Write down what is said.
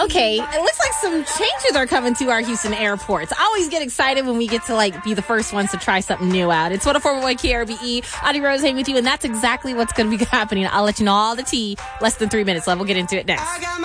Okay, it looks like some changes are coming to our Houston airports. I always get excited when we get to be the first ones to try something new out. It's 104.1 KRBE. Audie Rose hanging with you, and that's exactly what's going to be happening. I'll let you know all the tea. Less than 3 minutes left. We'll get into it next.